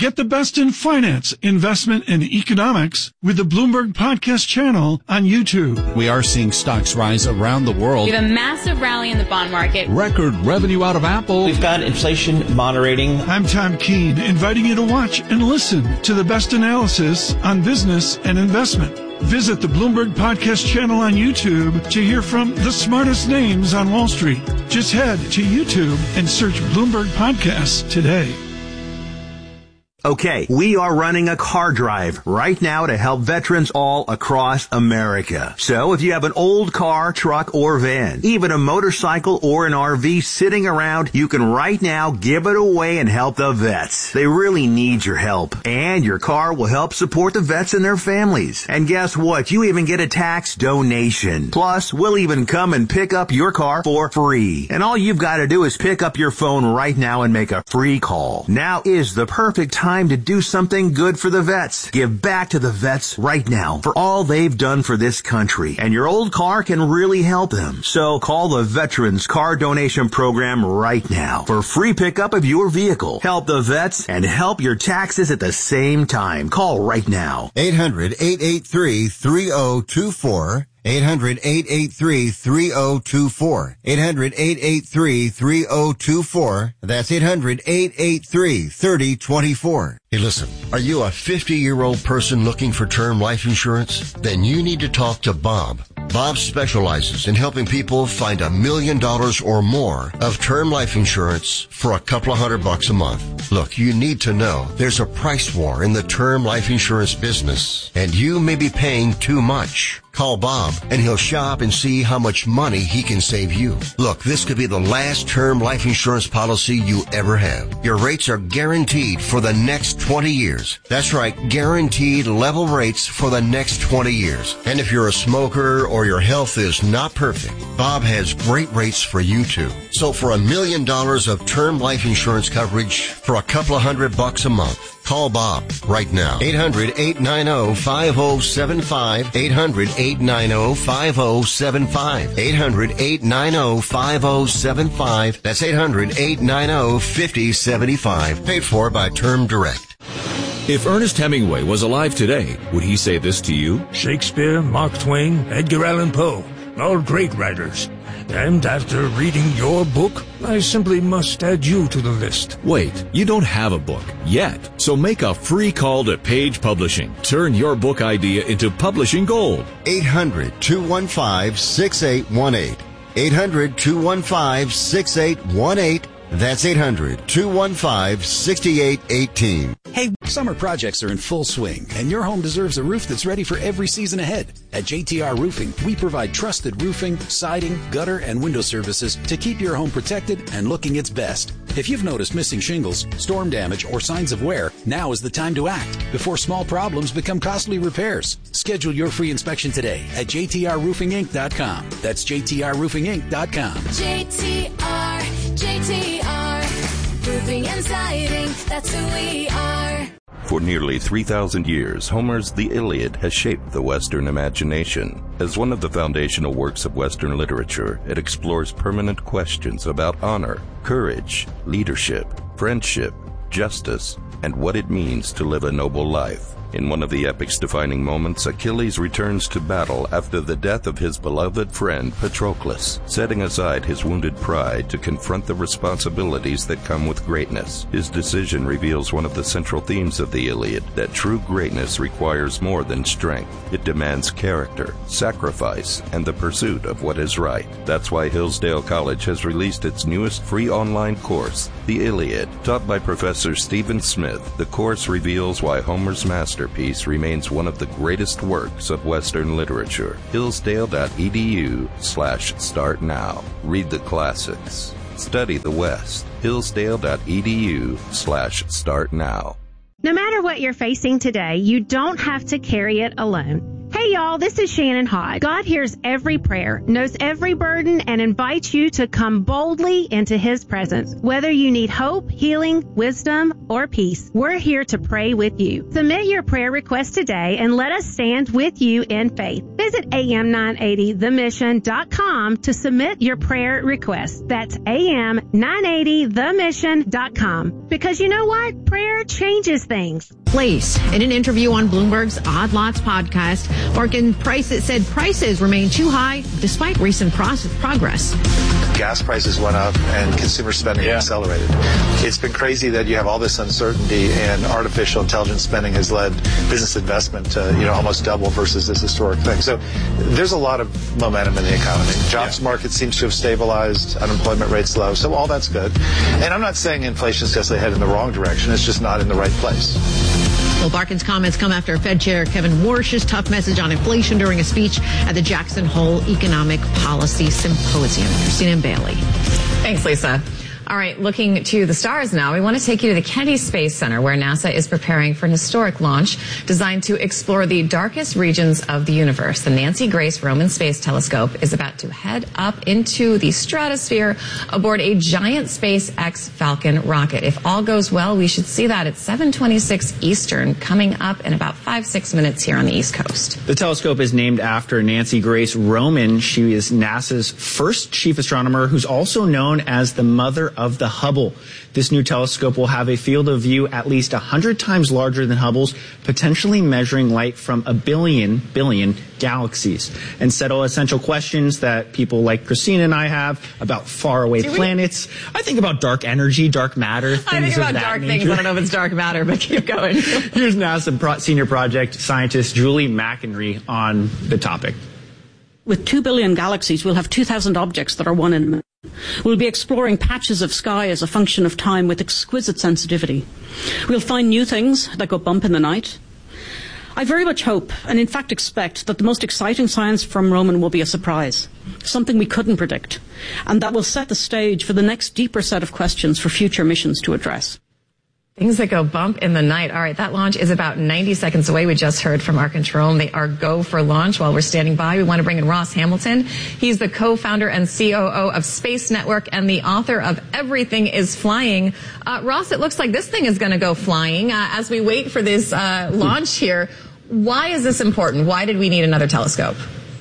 Get the best in finance, investment, and economics with the Bloomberg Podcast channel on YouTube. We are seeing stocks rise around the world. We have a massive rally in the bond market. Record revenue out of Apple. We've got inflation moderating. I'm Tom Keene, inviting you to watch and listen to the best analysis on business and investment. Visit the Bloomberg Podcast channel on YouTube to hear from the smartest names on Wall Street. Just head to YouTube and search Bloomberg Podcasts today. Okay, we are running a car drive right now to help veterans all across America. So if you have an old car, truck, or van, even a motorcycle or an RV sitting around, you can right now give it away and help the vets. They really need your help. And your car will help support the vets and their families. And guess what? You even get a tax donation. Plus, we'll even come and pick up your car for free. And all you've got to do is pick up your phone right now and make a free call. Now is the perfect time to do something good for the vets. Give back to the vets right now for all they've done for this country. And your old car can really help them. So call the Veterans Car Donation Program right now for free pickup of your vehicle. Help the vets and help your taxes at the same time. Call right now. 800-883-3024. 800-883-3024. 800-883-3024. That's 800-883-3024. Hey, listen, are you a 50-year-old person looking for term life insurance? Then you need to talk to Bob. Bob specializes in helping people find $1 million or more of term life insurance for a couple of $100 a month. Look, you need to know there's a price war in the term life insurance business, and you may be paying too much. Call Bob, and he'll shop and see how much money he can save you. Look, this could be the last term life insurance policy you ever have. Your rates are guaranteed for the next 20 years. That's right, guaranteed level rates for the next 20 years. And if you're a smoker or your health is not perfect, Bob has great rates for you too. So for $1 million of term life insurance coverage for a couple of $100 a month, call Bob right now. 800-890-5075. 800-890-5075. 800-890-5075. That's 800-890-5075. Paid for by Term Direct. If Ernest Hemingway was alive today, would he say this to you? Shakespeare, Mark Twain, Edgar Allan Poe, all great writers. And after reading your book, I simply must add you to the list. Wait, you don't have a book yet. So make a free call to Page Publishing. Turn your book idea into publishing gold. 800-215-6818. 800-215-6818. That's 800-215-6818. Hey, summer projects are in full swing, and your home deserves a roof that's ready for every season ahead. At JTR Roofing, we provide trusted roofing, siding, gutter, and window services to keep your home protected and looking its best. If you've noticed missing shingles, storm damage, or signs of wear, now is the time to act before small problems become costly repairs. Schedule your free inspection today at jtrroofinginc.com. That's jtrroofinginc.com. JTR, roofing and siding, that's who we are. For nearly 3,000 years, Homer's The Iliad has shaped the Western imagination. As one of the foundational works of Western literature, it explores permanent questions about honor, courage, leadership, friendship, justice, and what it means to live a noble life. In one of the epic's defining moments, Achilles returns to battle after the death of his beloved friend Patroclus, setting aside his wounded pride to confront the responsibilities that come with greatness. His decision reveals one of the central themes of the Iliad, that true greatness requires more than strength. It demands character, sacrifice, and the pursuit of what is right. That's why Hillsdale College has released its newest free online course, The Iliad. Taught by Professor Stephen Smith, the course reveals why Homer's masterpiece remains one of the greatest works of Western literature. Hillsdale.edu/start now. Read the classics. Study the West. Hillsdale.edu/start now. No matter what you're facing today, you don't have to carry it alone. Hey Hey y'all, this is Shannon Hodge. God hears every prayer, knows every burden, and invites you to come boldly into His presence. Whether you need hope, healing, wisdom, or peace, we're here to pray with you. Submit your prayer request today and let us stand with you in faith. Visit am980themission.com to submit your prayer request. That's am980themission.com. Because you know what? Prayer changes things. Place. In an interview on Bloomberg's Odd Lots podcast, Markin said prices remain too high despite recent progress. Gas prices went up and consumer spending accelerated. It's been crazy that you have all this uncertainty, and artificial intelligence spending has led business investment to almost double versus this historic thing. So there's a lot of momentum in the economy. Jobs market seems to have stabilized, unemployment rate's low, so all that's good. And I'm not saying inflation's necessarily headed in the wrong direction, it's just not in the right place. Well, Barkin's comments come after Fed Chair Kevin Warsh's tough message on inflation during a speech at the Jackson Hole Economic Policy Symposium. Christina Bailey. Thanks, Lisa. All right, looking to the stars now, we want to take you to the Kennedy Space Center, where NASA is preparing for an historic launch designed to explore the darkest regions of the universe. The Nancy Grace Roman Space Telescope is about to head up into the stratosphere aboard a giant SpaceX Falcon rocket. If all goes well, we should see that at 7:26 Eastern, coming up in about 5-6 minutes here on the East Coast. The telescope is named after Nancy Grace Roman. She is NASA's first chief astronomer, who's also known as the mother of the Hubble. This new telescope will have a field of view at least 100 times larger than Hubble's, potentially measuring light from a billion galaxies, and settle essential questions that people like Christina and I have about faraway planets. I think about dark energy, dark matter, things I think about of that dark nature. things. I don't know if it's dark matter, but keep going. Here's NASA senior project scientist Julie McInerney on the topic. With 2 billion galaxies, we'll have 2,000 objects that are one in a million. We'll be exploring patches of sky as a function of time with exquisite sensitivity. We'll find new things that go bump in the night. I very much hope, and in fact expect, that the most exciting science from Roman will be a surprise, something we couldn't predict, and that will set the stage for the next deeper set of questions for future missions to address. Things that go bump in the night. All right, that launch is about 90 seconds away. We just heard from our control room. They are go for launch. While we're standing by, we want to bring in Ross Hamilton. He's the co-founder and COO of Space Network and the author of Everything is Flying. Ross, it looks like this thing is going to go flying. As we wait for this launch here, why is this important? Why did we need another telescope?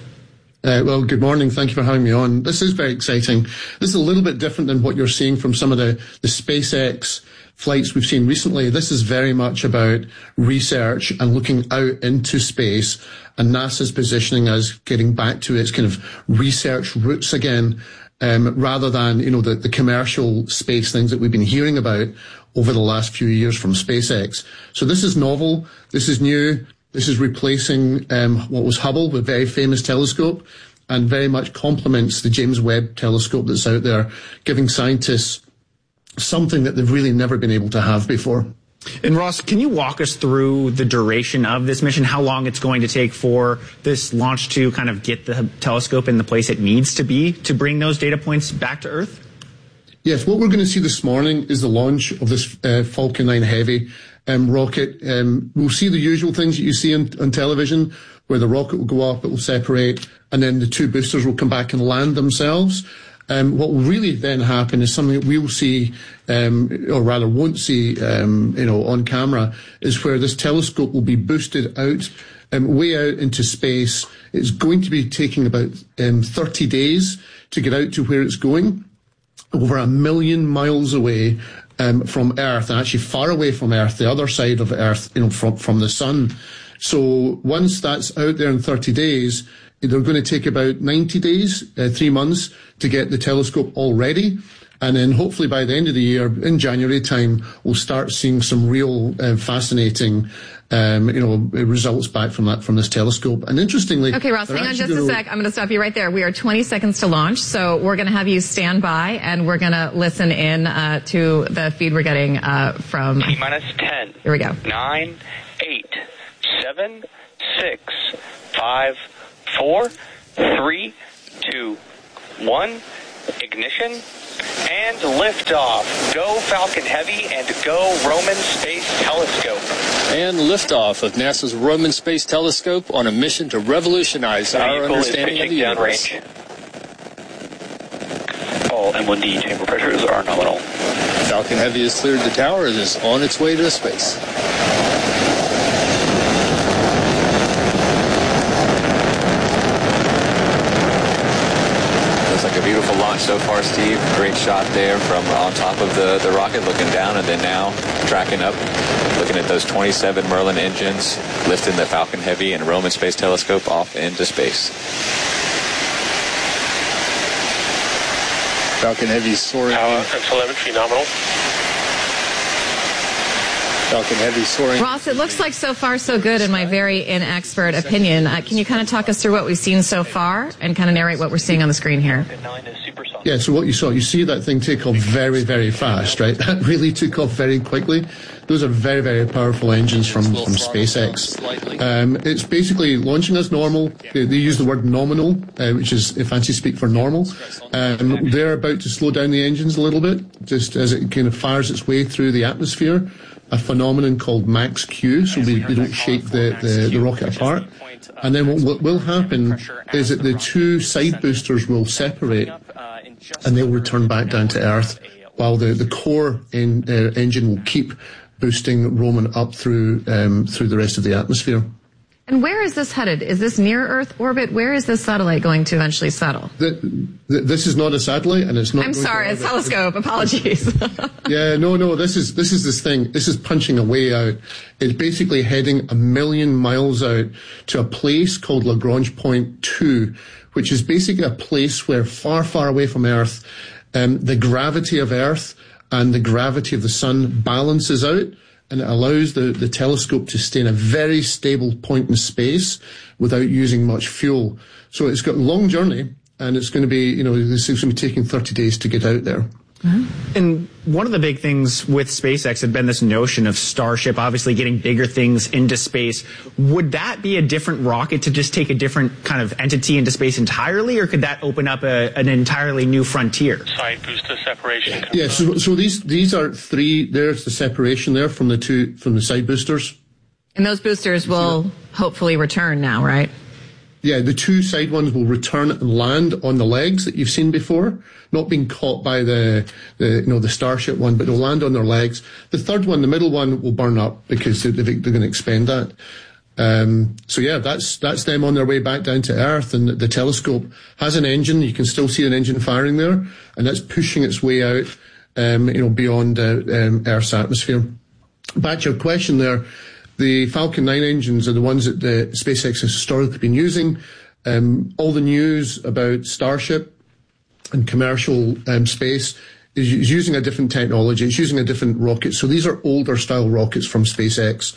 Well, good morning. Thank you for having me on. This is very exciting. This is a little bit different than what you're seeing from some of the SpaceX flights we've seen recently. This is very much about research and looking out into space, and NASA's positioning as getting back to its kind of research roots again, rather than, the commercial space things that we've been hearing about over the last few years from SpaceX. So this is novel. This is new. This is replacing what was Hubble, the very famous telescope, and very much complements the James Webb telescope that's out there, giving scientists something that they've really never been able to have before. And Ross, can you walk us through the duration of this mission, how long it's going to take for this launch to kind of get the telescope in the place it needs to be to bring those data points back to Earth? Yes, what we're going to see this morning is the launch of this Falcon 9 Heavy rocket. We'll see the usual things that you see on television, where the rocket will go up, it will separate, and then the two boosters will come back and land themselves. What will really then happen is something that we'll see, or rather won't see, on camera, is where this telescope will be boosted out, way out into space. It's going to be taking about 30 days to get out to where it's going, over 1 million miles away from Earth, and actually far away from Earth, the other side of Earth, from the sun. So once that's out there in 30 days, they're going to take about 90 days, 3 months, to get the telescope all ready. And then hopefully by the end of the year, in January time, we'll start seeing some real fascinating results back from this telescope. And interestingly... Okay, Ross, hang on just a sec. I'm going to stop you right there. We are 20 seconds to launch, so we're going to have you stand by, and we're going to listen in to the feed we're getting from... T-minus 10. Here we go. 9, 8, 7, 6, 5, 4, 3, 2, 1, ignition, and liftoff. Go Falcon Heavy and go Roman Space Telescope. And liftoff of NASA's Roman Space Telescope on a mission to revolutionize our understanding of the universe. All M1D chamber pressures are nominal. Falcon Heavy has cleared the tower and is on its way to space. Like a beautiful launch so far, Steve. Great shot there from on top of the rocket, looking down, and then now tracking up, looking at those 27 Merlin engines, lifting the Falcon Heavy and Roman Space Telescope off into space. Falcon Heavy soaring. Power and telemetry nominal. Falcon Heavy soaring. Ross, it looks like so far so good in my very inexpert opinion. Can you kind of talk us through what we've seen so far and kind of narrate what we're seeing on the screen here? Yeah, so what you see that thing take off very, very fast, right? That really took off very quickly. Those are very, very powerful engines from SpaceX. It's basically launching as normal. They use the word nominal, which is fancy speak for normal. They're about to slow down the engines a little bit, just as it kind of fires its way through the atmosphere, a phenomenon called max Q, so they don't shake the rocket apart. And then what will happen is that the two side boosters will separate and they'll return back down to Earth, while the core engine will keep boosting Roman up through the rest of the atmosphere. And where is this headed? Is this near Earth orbit? Where is this satellite going to eventually settle? This is not a satellite, and it's not. I'm sorry, a telescope. Apologies. Yeah, no. This is this thing. This is punching a way out. It's basically heading 1 million miles out to a place called Lagrange Point 2, which is basically a place where far, far away from Earth, the gravity of Earth and the gravity of the sun balances out. And it allows the telescope to stay in a very stable point in space without using much fuel. So it's got a long journey, and it's going to be, this is going to be taking 30 days to get out there. And one of the big things with SpaceX had been this notion of Starship, obviously getting bigger things into space. Would that be a different rocket to just take a different kind of entity into space entirely, or could that open up an entirely new frontier? Side booster separation. Yeah, so these are three. There's the separation there from the side boosters. And those boosters will hopefully return now, right? Yeah, the two side ones will return and land on the legs that you've seen before, not being caught by the Starship one, but they'll land on their legs. The third one, the middle one, will burn up because they're going to expend that. So yeah, that's them on their way back down to Earth, and the telescope has an engine. You can still see an engine firing there, and that's pushing its way out, beyond Earth's atmosphere. Back to your question there. The Falcon 9 engines are the ones that the SpaceX has historically been using. All the news about Starship and commercial space is using a different technology. It's using a different rocket. So these are older style rockets from SpaceX.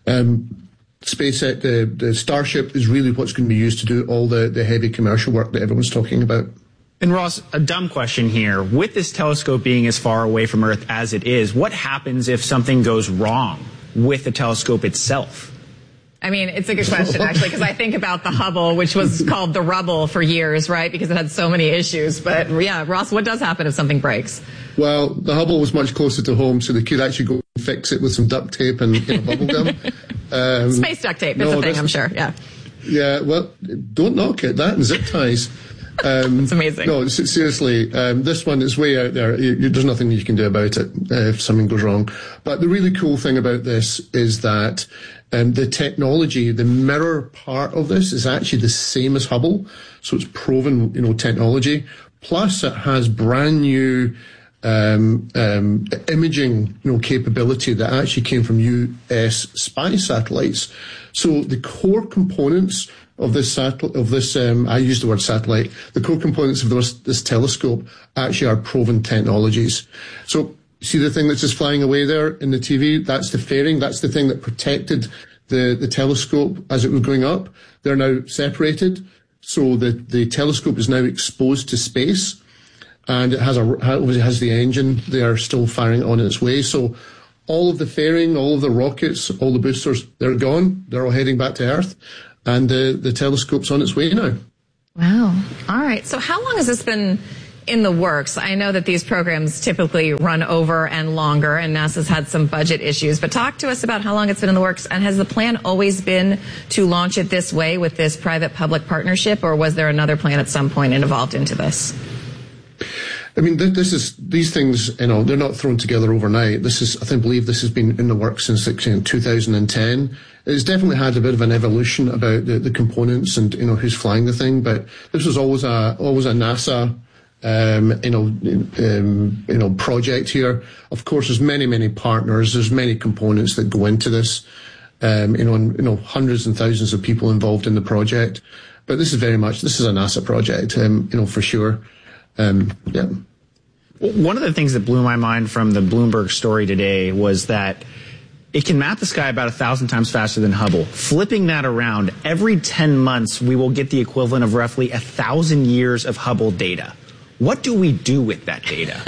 SpaceX, the Starship is really what's going to be used to do all the heavy commercial work that everyone's talking about. And Ross, a dumb question here. With this telescope being as far away from Earth as it is, what happens if something goes wrong with the telescope itself? I mean, it's a good question, actually, because I think about the Hubble, which was called the rubble for years, right? Because it had so many issues. But yeah, Ross, what does happen if something breaks? Well, the Hubble was much closer to home, so they could actually go and fix it with some duct tape and bubble gum. Space duct tape is a thing, I'm sure, yeah. Yeah, well, don't knock it, that and zip ties. It's amazing. No, seriously, this one is way out there. There's nothing you can do about it if something goes wrong. But the really cool thing about this is that the technology, the mirror part of this is actually the same as Hubble. So it's proven, technology. Plus it has brand new imaging, capability that actually came from US spy satellites. So the core components of this I use the word satellite. The core components of this telescope actually are proven technologies. So see the thing that's just flying away there in the TV? That's the fairing. That's the thing that protected the telescope as it was going up. They're now separated. So the telescope is now exposed to space, and it has the engine. They are still firing on its way. So all of the fairing, all of the rockets, all the boosters, they're gone. They're all heading back to Earth. And the telescope's on its way now. Wow. All right. So how long has this been in the works. I know that these programs typically run over and longer, and NASA's had some budget issues. But talk to us about how long it's been in the works, and has the plan always been to launch it this way with this private-public partnership, or was there another plan at some point and evolved into this? I mean, these things, they're not thrown together overnight. I believe this has been in the works since 2010. It's definitely had a bit of an evolution about the components and, who's flying the thing, but this was always a NASA, project here. Of course, there's many partners, there's many components that go into this, hundreds and thousands of people involved in the project. But this is a NASA project, for sure. Yeah. One of the things that blew my mind from the Bloomberg story today was that it can map the sky about 1,000 times faster than Hubble. Flipping that around, every 10 months we will get the equivalent of roughly 1,000 years of Hubble data. What do we do with that data?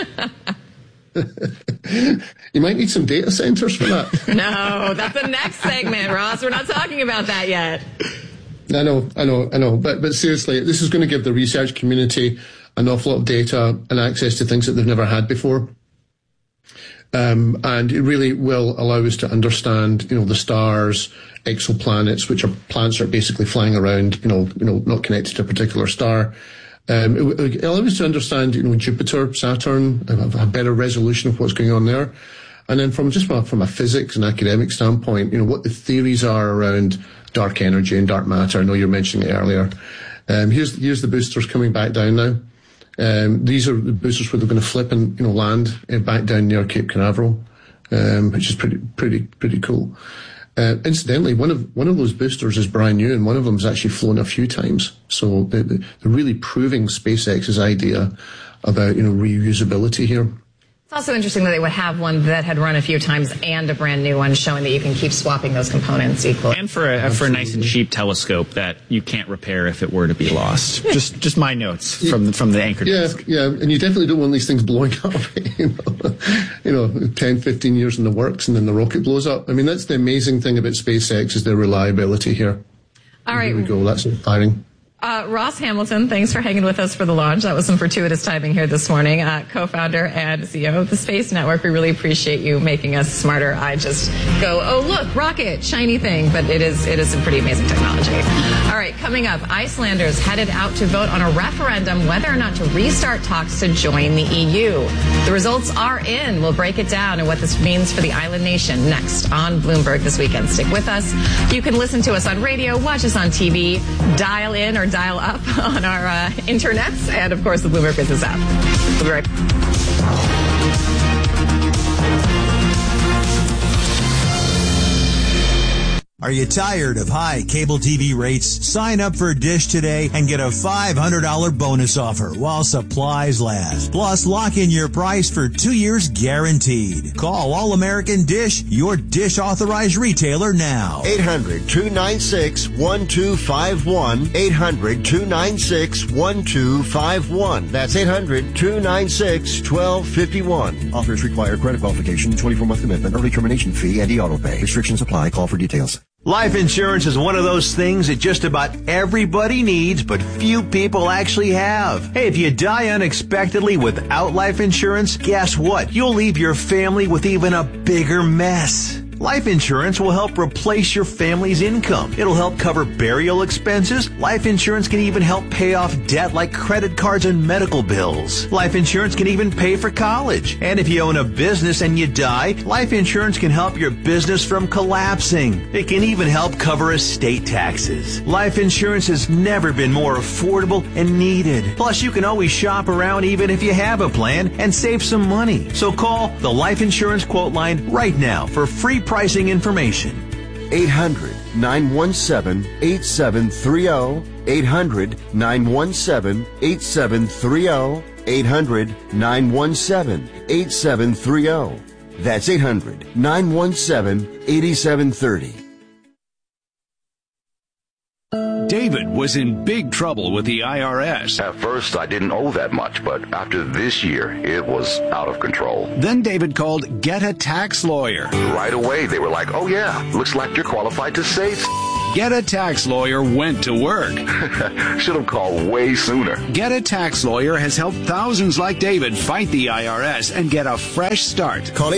You might need some data centers for that. No, that's the next segment, Ross. We're not talking about that yet. I know. But seriously, this is going to give the research community an awful lot of data and access to things that they've never had before. And it really will allow us to understand, the stars, exoplanets, which are planets that are basically flying around, not connected to a particular star. It will allow us to understand, Jupiter, Saturn, a better resolution of what's going on there. And then from a physics and academic standpoint, what the theories are around dark energy and dark matter. I know you were mentioning it earlier. Here's the boosters coming back down now. These are the boosters where they're going to flip and land back down near Cape Canaveral, which is pretty cool. Incidentally, one of those boosters is brand new, and one of them has actually flown a few times. So they're really proving SpaceX's idea about reusability here. It's also interesting that they would have one that had run a few times and a brand new one, showing that you can keep swapping those components equally. And for a nice and cheap telescope that you can't repair if it were to be lost. Just my notes from the anchor desk. Yeah, and you definitely don't want these things blowing up. 10, 15 years in the works, and then the rocket blows up. I mean, that's the amazing thing about SpaceX, is their reliability here. All right. Here we go. That's inspiring. Ross Hamilton, thanks for hanging with us for the launch. That was some fortuitous timing here this morning. Co-founder and CEO of the Space Network. We really appreciate you making us smarter. I just go, oh, look, rocket, shiny thing. But it is some pretty amazing technology. All right, coming up, Icelanders headed out to vote on a referendum whether or not to restart talks to join the EU. The results are in. We'll break it down and what this means for the island nation next on Bloomberg This Weekend. Stick with us. You can listen to us on radio, watch us on TV, dial in or dial up on our internets, and of course the Bloomberg Business app. We'll be right back. Are you tired of high cable TV rates? Sign up for Dish today and get a $500 bonus offer while supplies last. Plus, lock in your price for 2 years guaranteed. Call All American Dish, your Dish authorized retailer now. 800-296-1251. 800-296-1251. That's 800-296-1251. Offers require credit qualification, 24-month commitment, early termination fee, and e-auto pay. Restrictions apply. Call for details. Life insurance is one of those things that just about everybody needs, but few people actually have. Hey, if you die unexpectedly without life insurance, guess what? You'll leave your family with even a bigger mess. Life insurance will help replace your family's income. It'll help cover burial expenses. Life insurance can even help pay off debt like credit cards and medical bills. Life insurance can even pay for college. And if you own a business and you die, life insurance can help your business from collapsing. It can even help cover estate taxes. Life insurance has never been more affordable and needed. Plus, you can always shop around even if you have a plan and save some money. So call the Life Insurance Quote Line right now for free pricing information. 800-917-8730. 800-917-8730. 800-917-8730. That's 800-917-8730. David was in big trouble with the IRS. At first, I didn't owe that much, but after this year, it was out of control. Then David called Get a Tax Lawyer. Right away, they were like, oh yeah, looks like you're qualified to save. Get a Tax Lawyer went to work. Should have called way sooner. Get a Tax Lawyer has helped thousands like David fight the IRS and get a fresh start. Call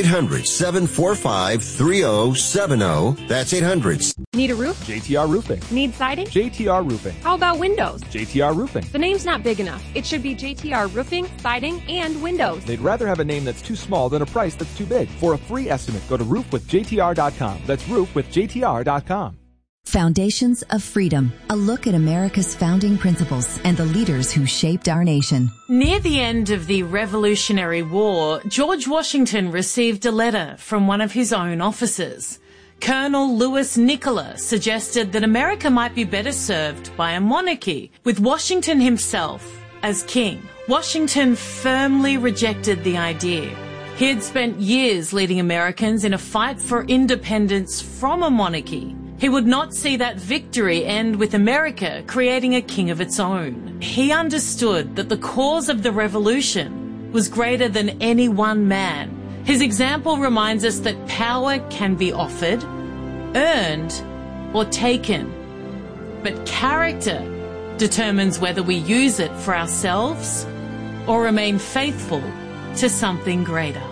800-745-3070. That's 800. Need a roof? JTR Roofing. Need siding? JTR Roofing. How about windows? JTR Roofing. The name's not big enough. It should be JTR Roofing, Siding, and Windows. They'd rather have a name that's too small than a price that's too big. For a free estimate, go to roofwithjtr.com. That's roofwithjtr.com. Foundations of Freedom, a look at America's founding principles and the leaders who shaped our nation. Near the end of the Revolutionary War, George Washington received a letter from one of his own officers. Colonel Louis Nicola suggested that America might be better served by a monarchy, with Washington himself as king. Washington firmly rejected the idea. He had spent years leading Americans in a fight for independence from a monarchy. He would not see that victory end with America creating a king of its own. He understood that the cause of the revolution was greater than any one man. His example reminds us that power can be offered, earned, or taken. But character determines whether we use it for ourselves or remain faithful to something greater.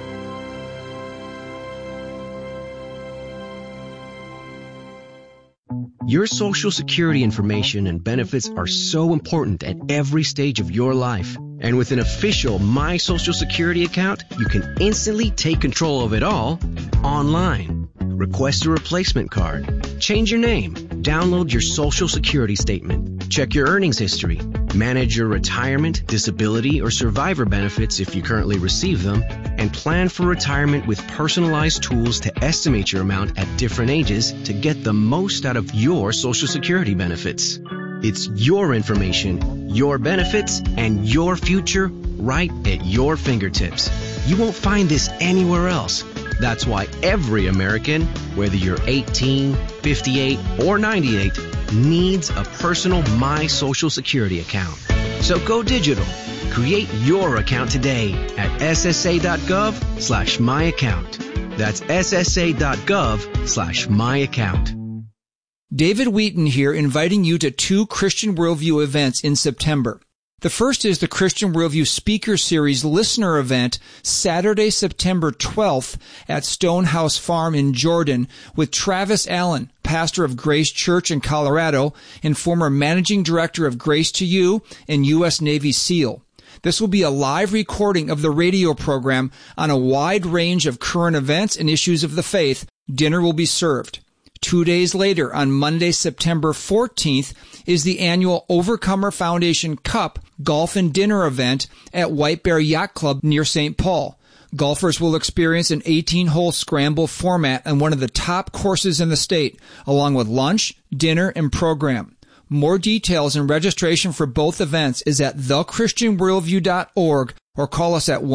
Your Social Security information and benefits are so important at every stage of your life. And with an official My Social Security account, you can instantly take control of it all online. Request a replacement card, change your name, download your Social Security statement, check your earnings history, manage your retirement, disability, or survivor benefits if you currently receive them, and plan for retirement with personalized tools to estimate your amount at different ages to get the most out of your Social Security benefits. It's your information, your benefits, and your future right at your fingertips. You won't find this anywhere else. That's why every American, whether you're 18, 58, or 98, needs a personal My Social Security account. So go digital. Create your account today at ssa.gov/myaccount. That's ssa.gov/myaccount. David Wheaton here, inviting you to 2 Christian Worldview events in September. The first is the Christian Worldview Speaker Series listener event, Saturday, September 12th at Stonehouse Farm in Jordan with Travis Allen, pastor of Grace Church in Colorado and former managing director of Grace to You and U.S. Navy SEAL. This will be a live recording of the radio program on a wide range of current events and issues of the faith. Dinner will be served. 2 days later, on Monday, September 14th, is the annual Overcomer Foundation Cup Golf and Dinner event at White Bear Yacht Club near St. Paul. Golfers will experience an 18-hole scramble format on one of the top courses in the state, along with lunch, dinner, and program. More details and registration for both events is at thechristianworldview.org or call us at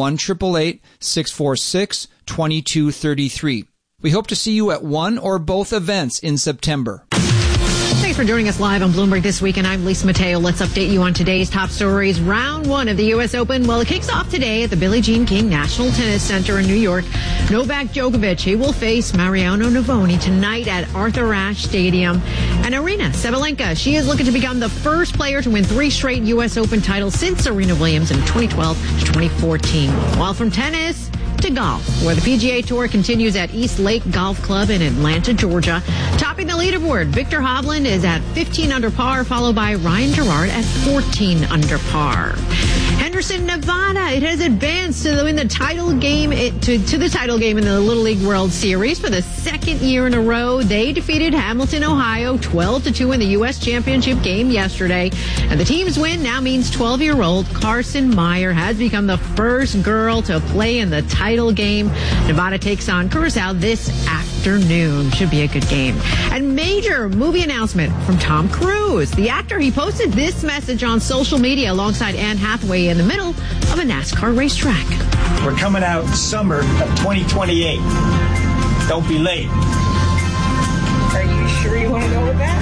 1-888-646-2233. We hope to see you at one or both events in September. Thanks for joining us live on Bloomberg This Week, and I'm Lisa Mateo. Let's update you on today's top stories. Round 1 of the U.S. Open, well, it kicks off today at the Billie Jean King National Tennis Center in New York. Novak Djokovic, he will face Mariano Navoni tonight at Arthur Ashe Stadium. And Arina Sabalenka, she is looking to become the first player to win 3 straight U.S. Open titles since Serena Williams in 2012 to 2014. While from tennis to golf, where the PGA Tour continues at East Lake Golf Club in Atlanta, Georgia. Topping the leaderboard, Victor Hovland is at 15 under par, followed by Ryan Gerard at 14 under par. Henderson, Nevada, it has advanced to the title game to the title game in the Little League World Series for the second year in a row. They defeated Hamilton, Ohio, 12-2 in the U.S. Championship game yesterday. And the team's win now means 12-year-old Carson Meyer has become the first girl to play in the title game. Nevada takes on Curacao this afternoon. Should be a good game. And major movie announcement from Tom Cruise. The actor, he posted this message on social media alongside Anne Hathaway in the middle of a NASCAR racetrack. We're coming out summer of 2028. Don't be late. Are you sure? sure you want to go with that?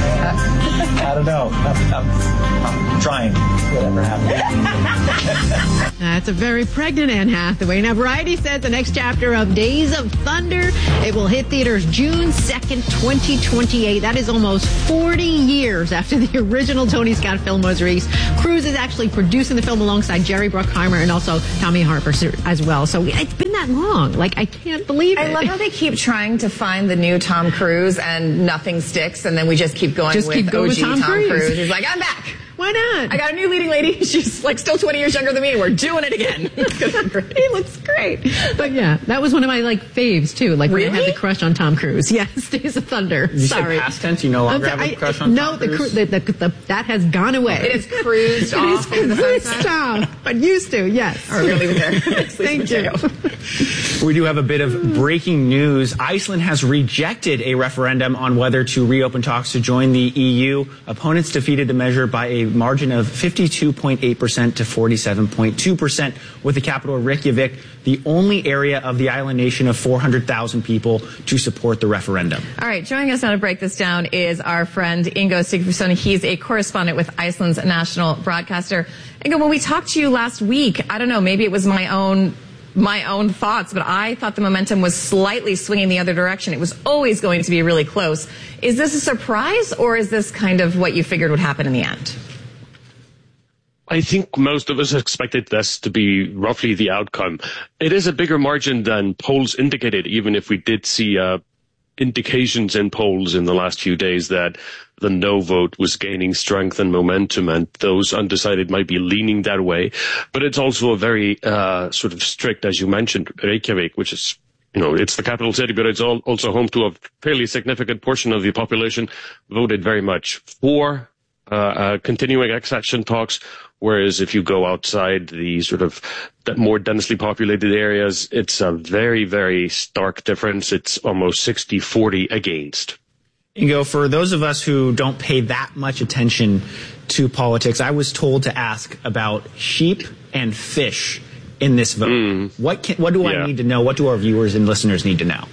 I don't know. I'm trying. Whatever happens. That's a very pregnant Anne Hathaway. Now, Variety says the next chapter of Days of Thunder, it will hit theaters June 2nd, 2028. That is almost 40 years after the original Tony Scott film was released. Cruise is actually producing the film alongside Jerry Bruckheimer and also Tommy Harper as well. So it's been that long. Like, I can't believe it. I love how they keep trying to find the new Tom Cruise and nothing sticks, and then we just keep going with OG Tom Cruise. He's like, I'm back. Why not? I got a new leading lady. She's like still 20 years younger than me. We're doing it again. He looks great. But yeah, that was one of my faves too. Like when I had the crush on Tom Cruise. Yes, Days of Thunder. You said past tense. You no longer have a crush on Tom Cruise? No, that has gone away. It is cruised off into the sunset. But used to, yes. All right, we're going to leave it there. Thank you. We do have a bit of breaking news. Iceland has rejected a referendum on whether to reopen talks to join the EU. Opponents defeated the measure by a margin of 52.8% to 47.2%, with the capital Reykjavik the only area of the island nation of 400,000 people to support the referendum. All right, joining us now to break this down is our friend Ingo Sigfusson. He's a correspondent with Iceland's national broadcaster. Ingo, when we talked to you last week, I don't know, maybe it was my own thoughts, but I thought the momentum was slightly swinging the other direction. It was always going to be really close. Is this a surprise, or is this kind of what you figured would happen in the end? I think most of us expected this to be roughly the outcome. It is a bigger margin than polls indicated, even if we did see indications in polls in the last few days that the no vote was gaining strength and momentum, and those undecided might be leaning that way. But it's also a very sort of strict, as you mentioned, Reykjavik, which is, it's the capital city, but it's also home to a fairly significant portion of the population, voted very much for continuing accession talks. Whereas if you go outside the sort of more densely populated areas, it's a very, very stark difference. It's almost 60-40 against. Ingo, for those of us who don't pay that much attention to politics, I was told to ask about sheep and fish in this vote. What do I need to know? What do our viewers and listeners need to know?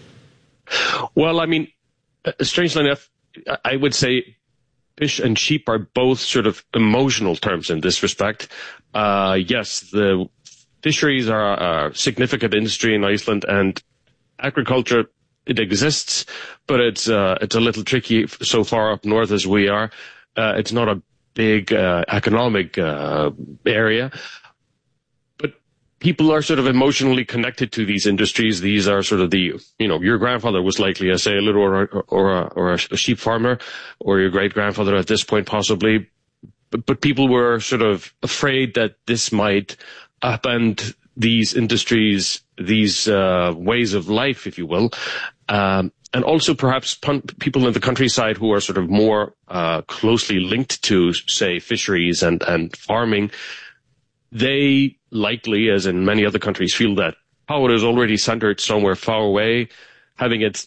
Well, I mean, strangely enough, I would say fish and sheep are both sort of emotional terms in this respect. Yes, the fisheries are a significant industry in Iceland, and agriculture, it exists, but it's a little tricky so far up north as we are. It's not a big economic area. But people are sort of emotionally connected to these industries. These are sort of your grandfather was likely a sailor or a sheep farmer, or your great-grandfather at this point possibly. But people were sort of afraid that this might upend these industries, these ways of life, if you will. And also perhaps people in the countryside who are sort of more closely linked to, say, fisheries and farming, they likely, as in many other countries, feel that power is already centered somewhere far away. Having its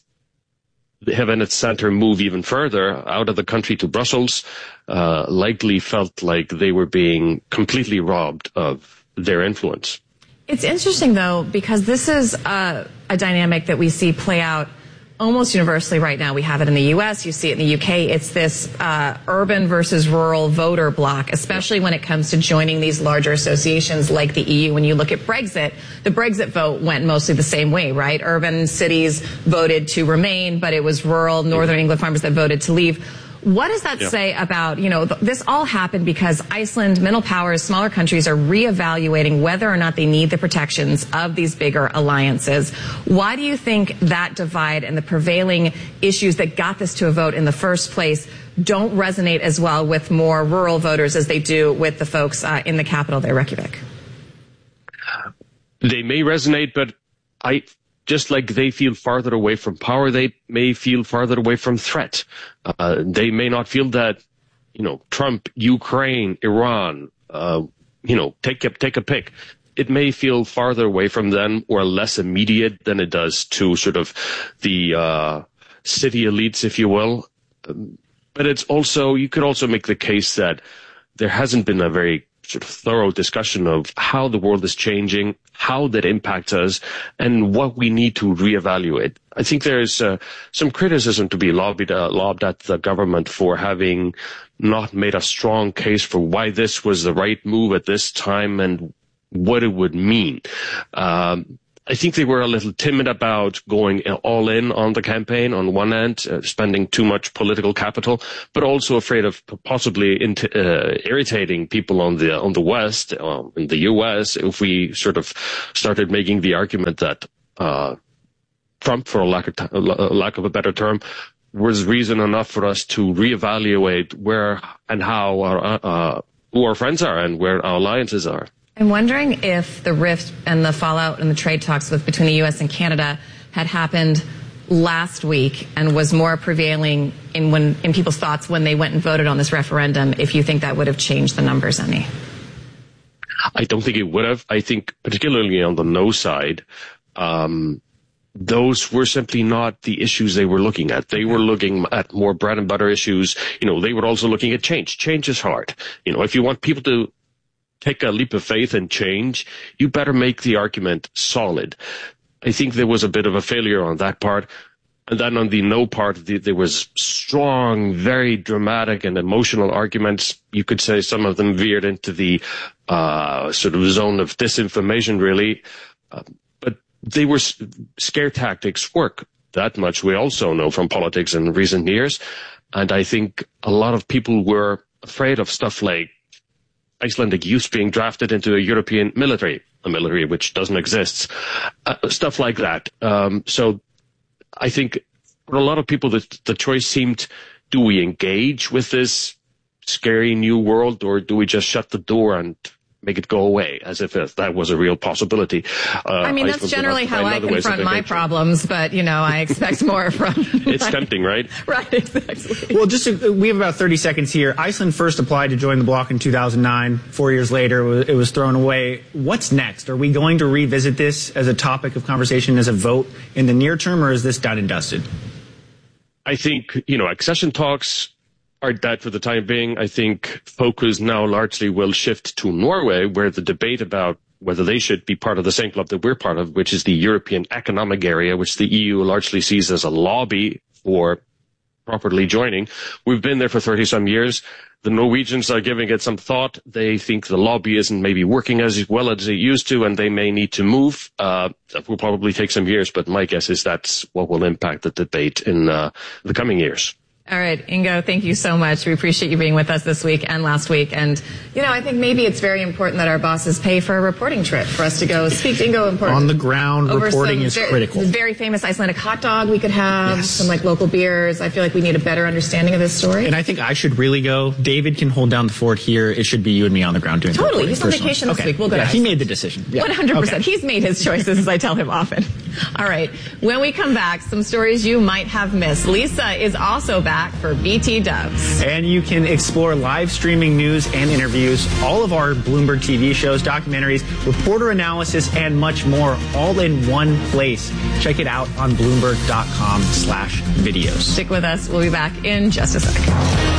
center move even further out of the country to Brussels likely felt like they were being completely robbed of their influence. It's interesting, though, because this is a dynamic that we see play out almost universally right now. We have it in the U.S., you see it in the U.K. It's this urban versus rural voter bloc, especially when it comes to joining these larger associations like the EU. When you look at Brexit, the Brexit vote went mostly the same way, right? Urban cities voted to remain, but it was rural Northern England farmers that voted to leave. What does that say about, this all happened because Iceland, middle powers, smaller countries are reevaluating whether or not they need the protections of these bigger alliances. Why do you think that divide and the prevailing issues that got this to a vote in the first place don't resonate as well with more rural voters as they do with the folks in the capital there, Reykjavik? They may resonate, but just like they feel farther away from power, they may feel farther away from threat. They may not feel that, Trump, Ukraine, Iran, take a pick. It may feel farther away from them or less immediate than it does to sort of the city elites, if you will. But you could also make the case that there hasn't been a very sort of thorough discussion of how the world is changing, how that impacts us, and what we need to reevaluate. I think there's some criticism to be lobbed at the government for having not made a strong case for why this was the right move at this time and what it would mean. I think they were a little timid about going all in on the campaign on one end, spending too much political capital, but also afraid of possibly irritating people on the West, in the U.S., if we sort of started making the argument that Trump, for lack of a better term, was reason enough for us to reevaluate where and how who our friends are and where our alliances are. I'm wondering if the rift and the fallout and the trade talks between the U.S. and Canada had happened last week and was more prevailing in people's thoughts when they went and voted on this referendum, if you think that would have changed the numbers any. I don't think it would have. I think particularly on the no side, those were simply not the issues they were looking at. They were looking at more bread and butter issues. They were also looking at change. Change is hard. If you want people to take a leap of faith and change, you better make the argument solid. I think there was a bit of a failure on that part. And then on the no part, there was strong, very dramatic and emotional arguments. You could say some of them veered into the sort of zone of disinformation, really. But they were scare tactics work. That much we also know from politics in recent years. And I think a lot of people were afraid of stuff like Icelandic youth being drafted into a European military, a military which doesn't exist, stuff like that. So I think for a lot of people, the choice seemed, do we engage with this scary new world, or do we just shut the door and make it go away, as if that was a real possibility? That's generally how I confront my problems, but, I expect more from... It's tempting, right? Right, exactly. Well, we have about 30 seconds here. Iceland first applied to join the bloc in 2009. 4 years later, it was thrown away. What's next? Are we going to revisit this as a topic of conversation, as a vote in the near term, or is this done and dusted? I think, accession talks are dead for the time being. I think focus now largely will shift to Norway, where the debate about whether they should be part of the same club that we're part of, which is the European Economic Area, which the EU largely sees as a lobby for properly joining. We've been there for 30-some years. The Norwegians are giving it some thought. They think the lobby isn't maybe working as well as it used to, and they may need to move. That will probably take some years, but my guess is that's what will impact the debate in the coming years. All right, Ingo, thank you so much. We appreciate you being with us this week and last week. And, I think maybe it's very important that our bosses pay for a reporting trip for us to go speak to Ingo. Important. On the ground, reporting is critical. Very famous Icelandic hot dog we could have, some local beers. I feel like we need a better understanding of this story. And I think I should really go. David can hold down the fort here. It should be you and me on the ground doing the reporting. Totally. He's on vacation this week. We'll go to he made the decision. 100%. Okay. He's made his choices, as I tell him often. All right. When we come back, some stories you might have missed. Lisa is also back for BT Dubs. And you can explore live streaming news and interviews, all of our Bloomberg TV shows, documentaries, reporter analysis, and much more, all in one place. Check it out on Bloomberg.com/videos. Stick with us. We'll be back in just a second.